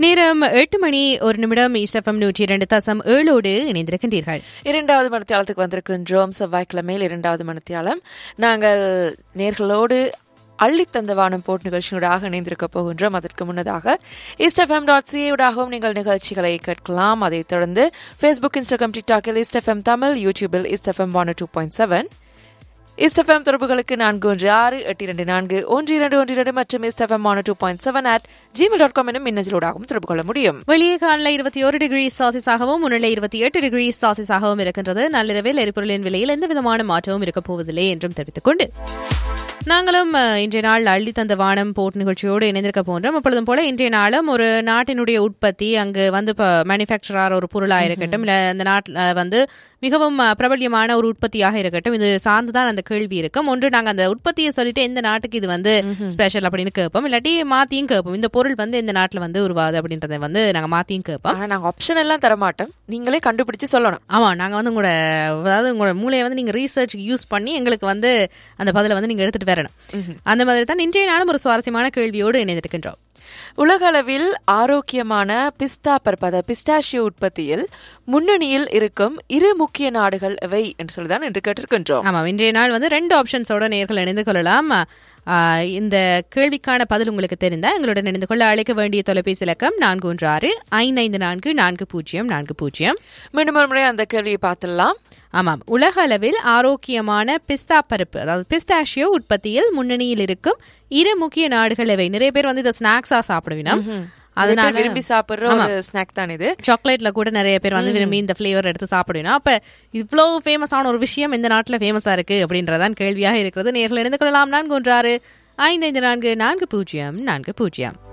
நேரம் 8:01 EastFM 102.7 இணைந்திருக்கின்றீர்கள். இரண்டாவது மணித்தியாலத்துக்கு வந்திருக்கின்றோம். செவ்வாய்க்கிழமையில் இரண்டாவது மணித்தியாலம் நாங்கள் நேர்களோடு அள்ளித்தந்த வானம் போட் நிகழ்ச்சியோடாக இணைந்திருக்க போகின்றோம். அதற்கு முன்னதாக eastfm.ca ஊடாகவும் நீங்கள் நிகழ்ச்சிகளை கேட்கலாம். அதைத் தொடர்ந்து Facebook, Instagram, TikTokல் eastfm தமிழ், யூடியூபில் eastfm 102.7, eastfm தொடர்புகளுக்கு 4128241212 மற்றும் eastfm 102.7 @gmail.com எனும் மின்னஞ்சலோடாகவும் தொடர்பு கொள்ள முடியும். வெளியே காலையில் 21 டிகிரி செல்சியஸாகவும் முன்னிலை 28 டிகிரி செல்சியஸாகவும் இருக்கின்றது. நள்ளிரவில் எரிபொருளின் விலையில் எந்த விதமான மாற்றமும் இருக்கப் போவதில்லை என்றும் தெரிவித்துக் கொண்டு நாங்களும் இன்றைய நாள் அள்ளி தந்த வானம் போட் நிகழ்ச்சியோடு இணைந்திருக்க போன்றோம். எப்பொழுதும் போல இன்றைய நாளும் ஒரு நாட்டினுடைய உற்பத்தி அங்கு வந்து மேனுஃபேக்சரர் ஒரு பொருளாக இருக்கட்டும், இல்லை அந்த நாட்டில் மிகவும் பிரபல்யமான ஒரு உற்பத்தியாக இருக்கட்டும், இது சார்ந்துதான் அந்த கேள்வி இருக்கும். ஒன்று நாங்கள் அந்த உற்பத்தியை சொல்லிட்டு எந்த நாட்டுக்கு இது ஸ்பெஷல் அப்படின்னு கேட்போம், இல்லாட்டி மாத்தியும் கேட்போம். இந்த பொருள் இந்த நாட்டில் உருவாது அப்படின்றத நாங்கள் மாத்தியும் கேட்போம். நாங்கள் ஆப்ஷன் எல்லாம் தரமாட்டோம், நீங்களே கண்டுபிடிச்சு சொல்லணும். ஆமா, நாங்கள் உங்களோட மூளையை நீங்க ரீசர்ச் யூஸ் பண்ணி எங்களுக்கு அந்த பதில நீங்க எடுத்துட்டு வரணும். அந்த மாதிரி தான் இன்றைய நாளும் ஒரு சுவாரஸ்யமான கேள்வியோடு இணைந்திருக்கின்றோம். உலக அளவில் ஆரோக்கியமான பிஸ்தா பருப்பு பிஸ்டாஷியோ உற்பத்தியில் முன்னணியில் இருக்கும் இரு முக்கிய நாடுகள் எவை என்று சொல்லிதான் இன்று கேட்டிருக்கின்றோம். ஆமா, இன்றைய நாள் 2 ஆப்ஷன்ஸோட நேர்கள் இணைந்து கொள்ளலாம். இந்த கேள்விக்கான பதில் உங்களுக்கு தெரிந்தா எங்களுடன் இணைந்து கொள்ள அழைக்க வேண்டிய தொலைபேசி இலக்கம் 4165440440. மீண்டும் ஒரு முறை அந்த கேள்வியை பார்த்துடலாம். ஆமாம், உலக அளவில் ஆரோக்கியமான பிஸ்தா பருப்பு அதாவது பிஸ்டாஷியோ உற்பத்தியில் முன்னணியில் இருக்கும் இரு முக்கிய நாடுகள் எவை? நிறைய பேர் இதை ஸ்நாக்ஸா சாப்பிடுவீங்க, அதனால விரும்பி சாப்பிடுற ஒரு ஸ்நாக் தான் இது. சாக்லேட்ல கூட நிறைய பேர் விரும்பி இந்த பிளேவர் எடுத்து சாப்பிடுவீங்க. அப்ப இவ்வளவு ஃபேமஸான ஒரு விஷயம் இந்த நாட்டுல ஃபேமஸா இருக்கு அப்படின்றதான் கேள்வியாக இருக்கிறது. நேரில் இணைந்து கொள்ளலாம். 4165544040.